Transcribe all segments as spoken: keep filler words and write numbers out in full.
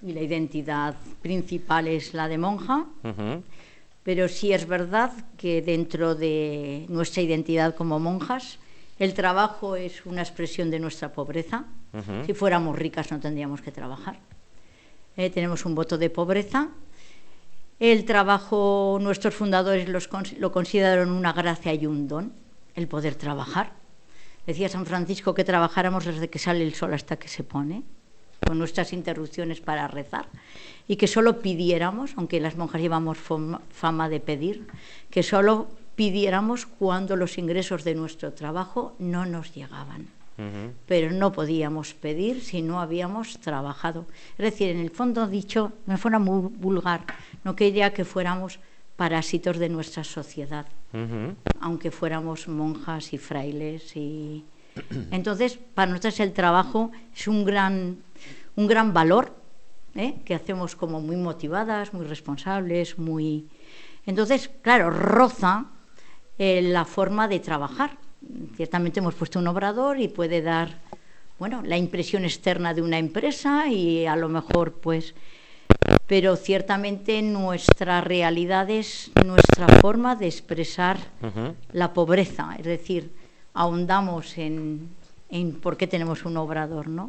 y la identidad principal es la de monja, uh-huh. Pero sí es verdad que dentro de nuestra identidad como monjas, el trabajo es una expresión de nuestra pobreza. Uh-huh. Si fuéramos ricas no tendríamos que trabajar. Eh, tenemos un voto de pobreza. El trabajo, nuestros fundadores los, lo consideraron una gracia y un don, el poder trabajar. Decía San Francisco que trabajáramos desde que sale el sol hasta que se pone, con nuestras interrupciones para rezar, y que solo pidiéramos, aunque las monjas llevamos fama de pedir, que solo pidiéramos cuando los ingresos de nuestro trabajo no nos llegaban. Uh-huh. Pero no podíamos pedir si no habíamos trabajado. Es decir, en el fondo dicho, de forma muy vulgar, no quería que fuéramos parásitos de nuestra sociedad, uh-huh. Aunque fuéramos monjas y frailes. Y... Entonces, para nosotros el trabajo es un gran, un gran valor, ¿eh? Que hacemos como muy motivadas, muy responsables, muy... Entonces, claro, roza eh, la forma de trabajar. Ciertamente hemos puesto un obrador y puede dar, bueno, la impresión externa de una empresa y a lo mejor, pues... Pero ciertamente nuestra realidad es nuestra forma de expresar uh-huh. La pobreza, es decir, ahondamos en, en por qué tenemos un obrador, ¿no?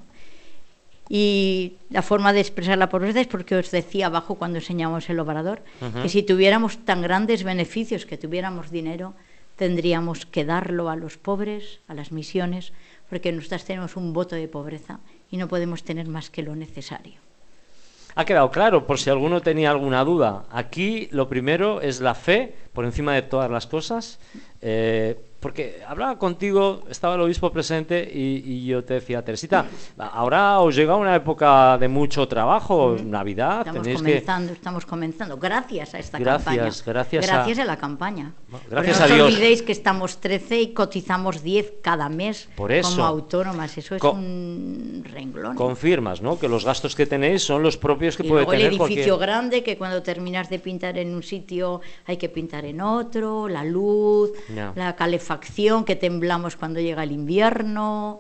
Y la forma de expresar la pobreza es porque os decía abajo cuando enseñamos el obrador, uh-huh. Que si tuviéramos tan grandes beneficios, que tuviéramos dinero, tendríamos que darlo a los pobres, a las misiones, porque nosotras tenemos un voto de pobreza y no podemos tener más que lo necesario. Ha quedado claro, por si alguno tenía alguna duda. Aquí lo primero es la fe, por encima de todas las cosas. Eh, porque hablaba contigo, estaba el obispo presente y, y yo te decía, Teresita, ahora os llega una época de mucho trabajo, mm. Navidad. Estamos tenéis comenzando, que... estamos comenzando, gracias a esta gracias, campaña. Gracias, gracias a... a la campaña. Gracias no a Dios. No os olvidéis que estamos trece y cotizamos diez cada mes por eso, como autónomas, eso es Co- un renglón. Confirmas, ¿no?, que los gastos que tenéis son los propios que y puede luego tener el edificio cualquier... grande, que cuando terminas de pintar en un sitio hay que pintar en otro, la luz, no. La calefacción, que temblamos cuando llega el invierno.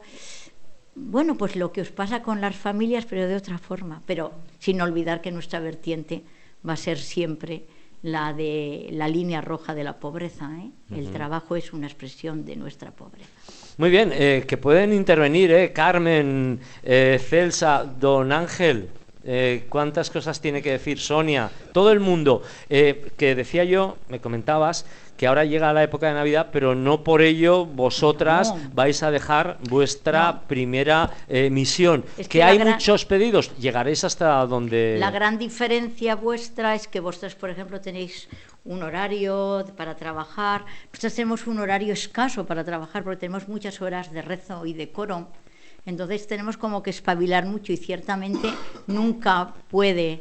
Bueno, pues lo que os pasa con las familias, pero de otra forma, pero sin olvidar que nuestra vertiente va a ser siempre la de la línea roja de la pobreza, ¿eh? Uh-huh. El trabajo es una expresión de nuestra pobreza. Muy bien, eh, que pueden intervenir, ¿eh? Carmen, eh, Celsa, Don Ángel, eh, cuántas cosas tiene que decir Sonia, todo el mundo, eh, que decía yo, me comentabas, que ahora llega la época de Navidad, pero no por ello vosotras no. vais a dejar vuestra no. primera eh, misión. Es que, que hay gran... muchos pedidos, llegaréis hasta donde... La gran diferencia vuestra es que vosotros, por ejemplo, tenéis un horario para trabajar. Nosotros tenemos un horario escaso para trabajar porque tenemos muchas horas de rezo y de coro. Entonces tenemos como que espabilar mucho y ciertamente nunca puede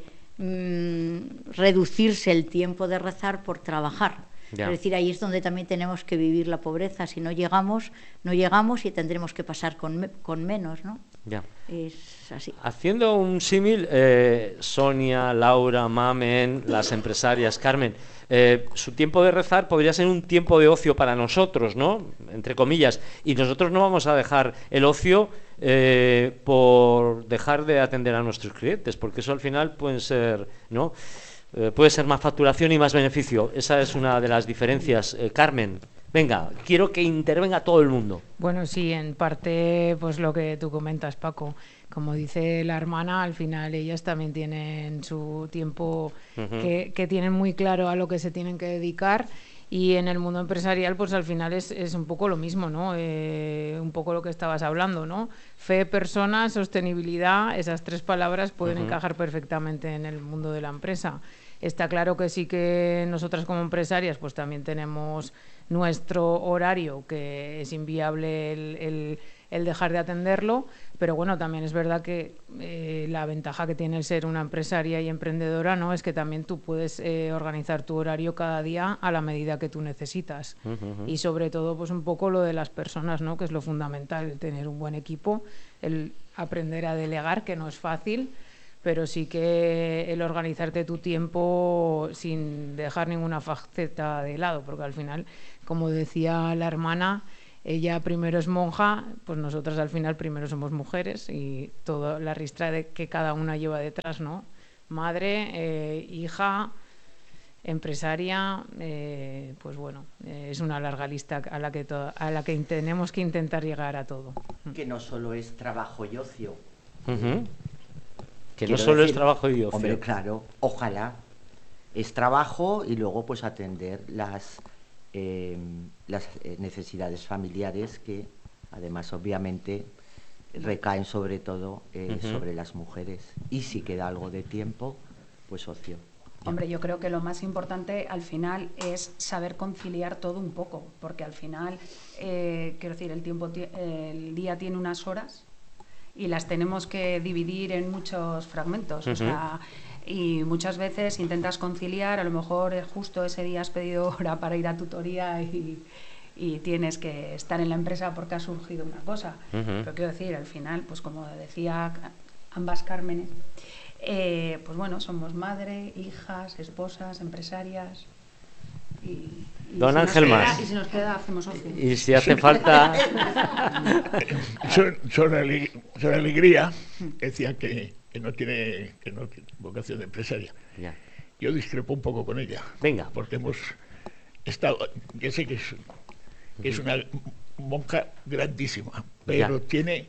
mmm, reducirse el tiempo de rezar por trabajar. Ya. Es decir, ahí es donde también tenemos que vivir la pobreza. Si no llegamos, no llegamos y tendremos que pasar con, me, con menos, ¿no? Ya. Es así. Haciendo un símil, eh, Sonia, Laura, Mamen, las empresarias, Carmen, eh, su tiempo de rezar podría ser un tiempo de ocio para nosotros, ¿no? Entre comillas. Y nosotros no vamos a dejar el ocio eh, por dejar de atender a nuestros clientes, porque eso al final pueden ser, ¿no? Eh, puede ser más facturación y más beneficio. Esa es una de las diferencias. Eh, Carmen, venga, quiero que intervenga todo el mundo. Bueno, sí, en parte, pues lo que tú comentas, Paco. Como dice la hermana, al final ellas también tienen su tiempo uh-huh. que, que tienen muy claro a lo que se tienen que dedicar. Y en el mundo empresarial, pues al final es, es un poco lo mismo, ¿no? Eh, un poco lo que estabas hablando, ¿no? Fe, persona, sostenibilidad, esas tres palabras pueden uh-huh. encajar perfectamente en el mundo de la empresa. Está claro que sí que nosotras como empresarias pues también tenemos nuestro horario, que es inviable el, el, el dejar de atenderlo, pero bueno, también es verdad que eh, la ventaja que tiene el ser una empresaria y emprendedora, ¿no?, es que también tú puedes eh, organizar tu horario cada día a la medida que tú necesitas. Uh-huh. Y sobre todo pues un poco lo de las personas, ¿no?, que es lo fundamental, el tener un buen equipo, el aprender a delegar, que no es fácil, pero sí que el organizarte tu tiempo sin dejar ninguna faceta de lado, porque al final, como decía la hermana, ella primero es monja, pues nosotras al final primero somos mujeres y toda la ristra de que cada una lleva detrás, ¿no? Madre, eh, hija, empresaria, eh, pues bueno, eh, es una larga lista a la que to- a la que tenemos que intentar llegar a todo. Que no solo es trabajo y ocio. Ujú. Que no Quiero solo es decir, trabajo y ocio. Hombre, claro, ojalá. Es trabajo y luego pues atender las, eh, las eh, necesidades familiares que además obviamente recaen sobre todo eh, Ujú. sobre las mujeres. Y si queda algo de tiempo, pues ocio. Hombre, yo creo que lo más importante al final es saber conciliar todo un poco, porque al final, eh, quiero decir, el tiempo, ti- el día tiene unas horas y las tenemos que dividir en muchos fragmentos. O Ujú. sea, y muchas veces intentas conciliar, a lo mejor eh, justo ese día has pedido hora para ir a tutoría y, y tienes que estar en la empresa porque ha surgido una cosa. Ujú. Pero quiero decir, al final, pues como decía ambas Cármenes, eh, pues bueno, somos madre, hijas, esposas, empresarias y, y Don si nos Ángel queda- Mas. y si nos queda hacemos ocio. Y si hace falta... Sobre, sobre ale- sobre alegría, decía que, que no tiene que no tiene vocación de empresaria. Ya. Yo discrepo un poco con ella. Venga. Porque hemos estado, yo sé que es, que es una monja grandísima, pero Ya. tiene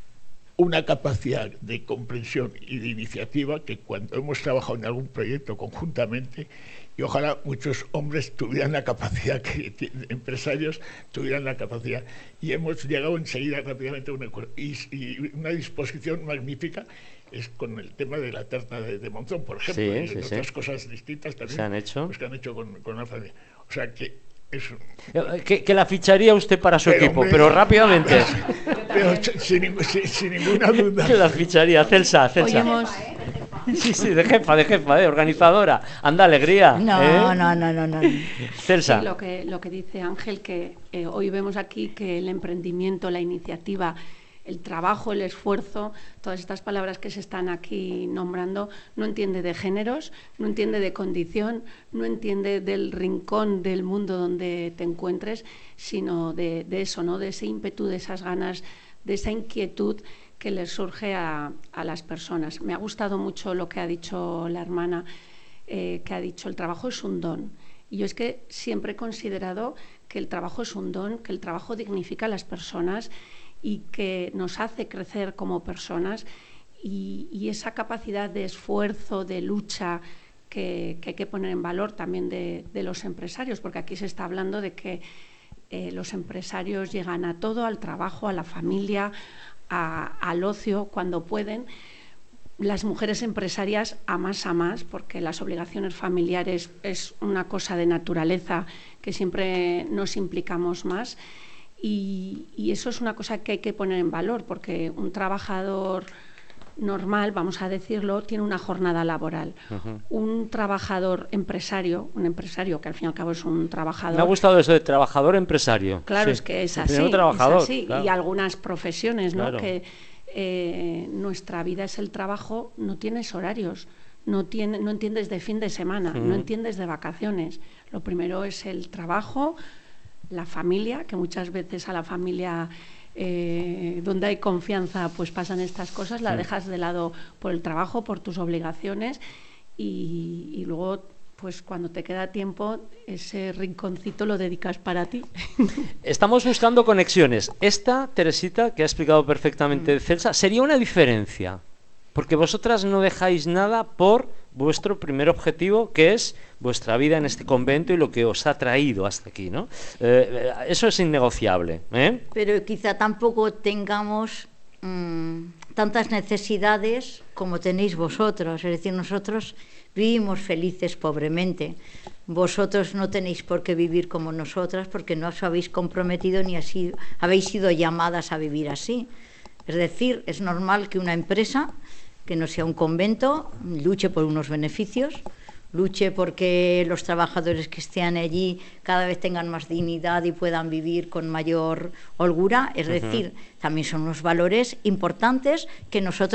una capacidad de comprensión y de iniciativa que cuando hemos trabajado en algún proyecto conjuntamente, y ojalá muchos hombres tuvieran la capacidad, que tienen empresarios tuvieran la capacidad, y hemos llegado enseguida rápidamente a un acuerdo. Y, y una disposición magnífica es con el tema de la tarta de, de Monzón, por ejemplo, Sí, y sí, en sí. otras cosas distintas también. Se han hecho. Pues que han hecho con, con la familia. O sea que es... Eh, Que, que la ficharía usted para su Pero, equipo, hombre, pero rápidamente. Pero sin, ningú- sin- sin ninguna duda. Que la ficharía, Celsa, Hoy Celsa. hemos... Sí, sí, de jefa, de jefa, de organizadora. Anda, alegría. No, ¿eh? no, no, no, no. Celsa. Sí, lo que, lo que dice Ángel, que eh, hoy vemos aquí que el emprendimiento, la iniciativa, el trabajo, el esfuerzo, todas estas palabras que se están aquí nombrando, no entiende de géneros, no entiende de condición, no entiende del rincón del mundo donde te encuentres, sino de, de eso, ¿no? De ese ímpetu, de esas ganas, de esa inquietud que les surge a, a las personas. Me ha gustado mucho lo que ha dicho la hermana, eh, que ha dicho el trabajo es un don. Y yo es que siempre he considerado que el trabajo es un don, que el trabajo dignifica a las personas y que nos hace crecer como personas, y, y esa capacidad de esfuerzo, de lucha que, que hay que poner en valor también de, de los empresarios, porque aquí se está hablando de que eh, los empresarios llegan a todo, al trabajo, a la familia, a, al ocio cuando pueden. Las mujeres empresarias a más a más, porque las obligaciones familiares es una cosa de naturaleza que siempre nos implicamos más, y, y eso es una cosa que hay que poner en valor, porque un trabajador normal, vamos a decirlo, tiene una jornada laboral. Ujú. Un trabajador empresario, un empresario que al fin y al cabo es un trabajador. Me ha gustado eso de trabajador empresario. Claro, Sí. es que es El así, primer trabajador, es así. claro. Y algunas profesiones, ¿no? Claro. Que eh, nuestra vida es el trabajo, no tienes horarios, no, tiene, no entiendes de fin de semana, Ujú. no entiendes de vacaciones. Lo primero es el trabajo, la familia, que muchas veces a la familia, eh, donde hay confianza, pues pasan estas cosas, la Sí. dejas de lado por el trabajo, por tus obligaciones, y, y luego, pues cuando te queda tiempo, ese rinconcito lo dedicas para ti. Estamos buscando conexiones. Esta, Teresita, que ha explicado perfectamente Celsa, sería una diferencia. Porque vosotras no dejáis nada por vuestro primer objetivo, que es vuestra vida en este convento y lo que os ha traído hasta aquí, ¿no? Eh, eso es innegociable, ¿eh? Pero quizá tampoco tengamos mmm, tantas necesidades como tenéis vosotros. Es decir, nosotros vivimos felices pobremente. Vosotros no tenéis por qué vivir como nosotras, porque no os habéis comprometido ni así, habéis sido llamadas a vivir así. Es decir, es normal que una empresa, que no sea un convento, luche por unos beneficios, luche porque los trabajadores que estén allí cada vez tengan más dignidad y puedan vivir con mayor holgura. Es decir, también son unos valores importantes que nosotros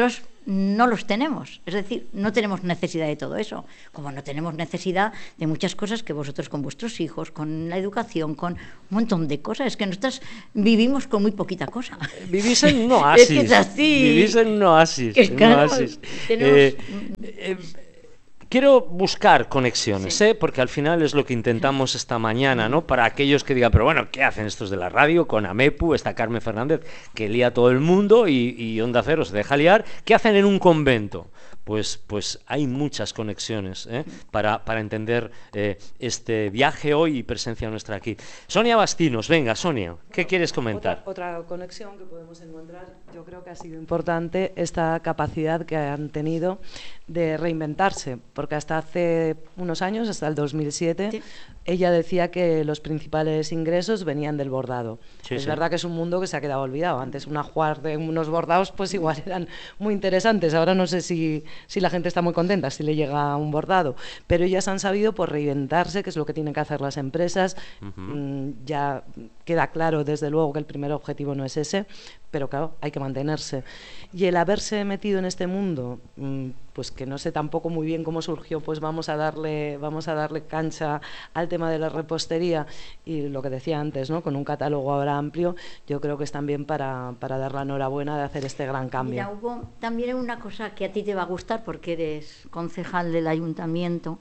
no los tenemos. Es decir, no tenemos necesidad de todo eso, como no tenemos necesidad de muchas cosas que vosotros con vuestros hijos, con la educación, con un montón de cosas. Es que nosotros vivimos con muy poquita cosa. Vivís en un oasis. Es que es así. Vivís en un oasis. Que es en un claro, oasis. tenemos... Eh, eh, Quiero buscar conexiones, Sí. ¿eh? Porque al final es lo que intentamos esta mañana, ¿no? Para aquellos que digan, pero bueno, ¿qué hacen estos de la radio con Amepu, está Carmen Fernández, que lía a todo el mundo y, y Onda Cero se deja liar? ¿Qué hacen en un convento? Pues, pues hay muchas conexiones, ¿eh? para, para entender eh, este viaje hoy y presencia nuestra aquí. Sonia Bastinos, venga, Sonia, ¿qué quieres comentar? Otra, otra conexión que podemos encontrar, yo creo que ha sido importante esta capacidad que han tenido de reinventarse, porque hasta hace unos años, hasta el dos mil siete, Sí. ella decía que los principales ingresos venían del bordado. Sí, es sí. verdad que es un mundo que se ha quedado olvidado. Antes un ajuar de unos bordados pues igual eran muy interesantes. Ahora no sé si, si la gente está muy contenta si le llega un bordado, pero ellas han sabido por reinventarse, que es lo que tienen que hacer las empresas. Ujú. Mm, ya queda claro desde luego que el primer objetivo no es ese, pero claro, hay que mantenerse. Y el haberse metido en este mundo, mmm, pues que no sé tampoco muy bien cómo surgió, pues vamos a darle, vamos a darle cancha al tema de la repostería, y lo que decía antes, ¿no? Con un catálogo ahora amplio, yo creo que es también para, para dar la enhorabuena de hacer este gran cambio. Mira, hubo también una cosa que a ti te va a gustar porque eres concejal del ayuntamiento.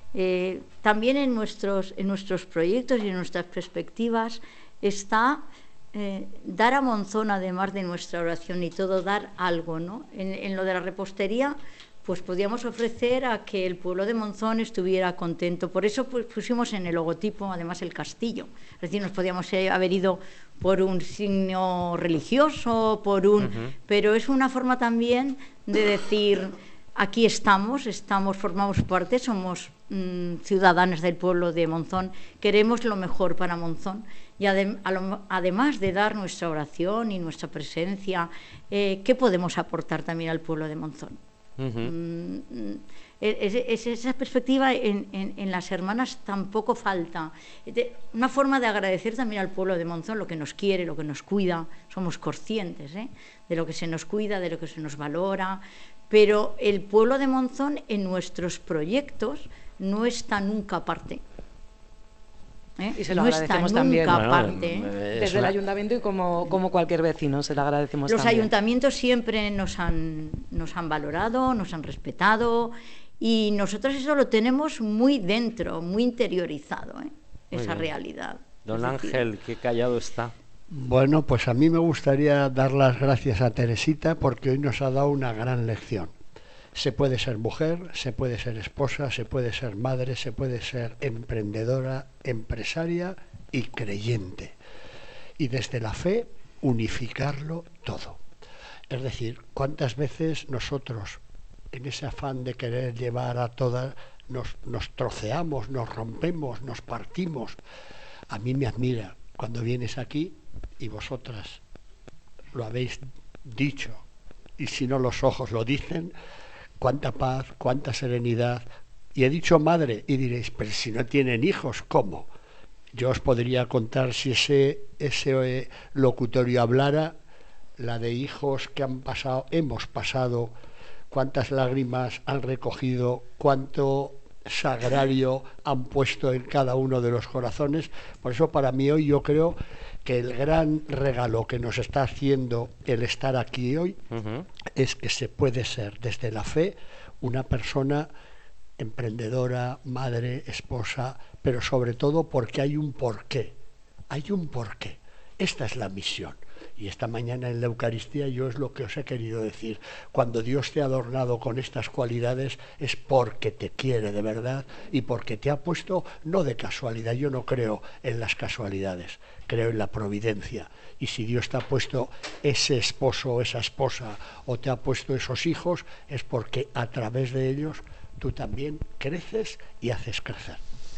Eh, también en nuestros, en nuestros proyectos y en nuestras perspectivas está eh, dar a Monzón, además de nuestra oración y todo, dar algo, ¿no? En, en lo de la repostería, pues podíamos ofrecer a que el pueblo de Monzón estuviera contento. Por eso pues, pusimos en el logotipo, además, el castillo. Es decir, nos podíamos eh, haber ido por un signo religioso, por un... Uh-huh. Pero es una forma también de decir, aquí estamos, estamos, formamos parte, somos mmm, ciudadanos del pueblo de Monzón, queremos lo mejor para Monzón. Y adem a lo, además de dar nuestra oración y nuestra presencia, eh, ¿qué podemos aportar también al pueblo de Monzón? Uh-huh. Mm, es, es, esa perspectiva en, en, en las hermanas tampoco falta. De, una forma de agradecer también al pueblo de Monzón lo que nos quiere, lo que nos cuida. Somos conscientes, ¿eh? de lo que se nos cuida, de lo que se nos valora. Pero el pueblo de Monzón en nuestros proyectos no está nunca aparte. ¿Eh? Y se lo no agradecemos está también. nunca Bueno, aparte. eh, Desde es el una- ayuntamiento y como, como cualquier vecino, se lo agradecemos Los también. ayuntamientos siempre nos han, nos han valorado, nos han respetado, y nosotros eso lo tenemos muy dentro, muy interiorizado, ¿eh? Muy esa bien. realidad. Don Es decir, Ángel, qué callado está. Bueno, pues a mí me gustaría dar las gracias a Teresita porque hoy nos ha dado una gran lección. Se puede ser mujer, se puede ser esposa, se puede ser madre, se puede ser emprendedora, empresaria y creyente. Y desde la fe unificarlo todo. Es decir, ¿cuántas veces nosotros, en ese afán de querer llevar a todas, nos, nos troceamos, nos rompemos, nos partimos? A mí me admira cuando vienes aquí y vosotras lo habéis dicho, y si no los ojos lo dicen, cuánta paz, cuánta serenidad. Y he dicho madre, y diréis, pero si no tienen hijos, ¿cómo? Yo os podría contar, si ese, ese eh, locutorio hablara, la de hijos que han pasado, hemos pasado, cuántas lágrimas han recogido, cuánto sagrario han puesto en cada uno de los corazones. Por eso para mí hoy yo creo que el gran regalo que nos está haciendo el estar aquí hoy Uh-huh. es que se puede ser desde la fe una persona emprendedora, madre, esposa, pero sobre todo porque hay un porqué, hay un porqué. Esta es la misión. Y esta mañana en la Eucaristía yo es lo que os he querido decir. Cuando Dios te ha adornado con estas cualidades es porque te quiere de verdad y porque te ha puesto, no de casualidad. Yo no creo en las casualidades, creo en la providencia. Y si Dios te ha puesto ese esposo o esa esposa o te ha puesto esos hijos, es porque a través de ellos tú también creces y haces crecer.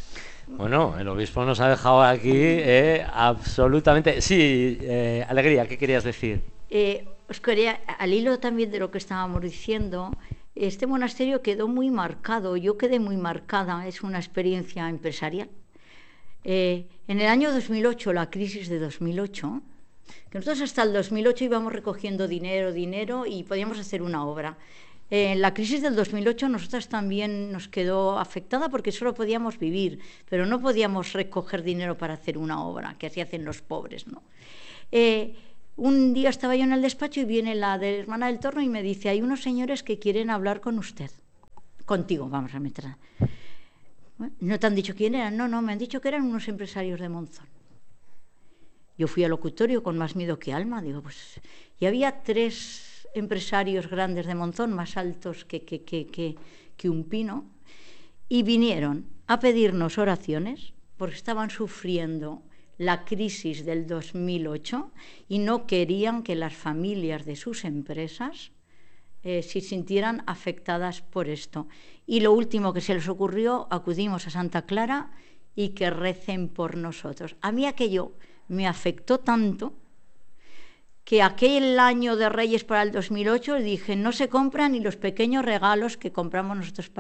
Bueno, el obispo nos ha dejado aquí eh, absolutamente... Sí, eh, Alegría, ¿qué querías decir? Eh, os quería, al hilo también de lo que estábamos diciendo, este monasterio quedó muy marcado, yo quedé muy marcada, es una experiencia empresarial. Eh, en el año dos mil ocho, la crisis de dos mil ocho, que nosotros hasta el dos mil ocho íbamos recogiendo dinero, dinero y podíamos hacer una obra. Eh, la crisis del dos mil ocho nosotras también nos quedó afectada porque solo podíamos vivir, pero no podíamos recoger dinero para hacer una obra, que así hacen los pobres, ¿no? Eh, un día estaba yo en el despacho y viene la de hermana del torno y me dice, hay unos señores que quieren hablar con usted, contigo, vamos a meter. ¿No te han dicho quién eran? No, no, me han dicho que eran unos empresarios de Monzón. Yo fui al locutorio con más miedo que alma, digo, pues... Y había tres empresarios grandes de Monzón, más altos que, que, que, que, que un pino, y vinieron a pedirnos oraciones porque estaban sufriendo la crisis del dos mil ocho y no querían que las familias de sus empresas eh, se sintieran afectadas por esto. Y lo último que se les ocurrió, acudimos a Santa Clara y que recen por nosotros. A mí aquello me afectó tanto que aquel año de Reyes para el dos mil ocho dije, no se compran ni los pequeños regalos que compramos nosotros para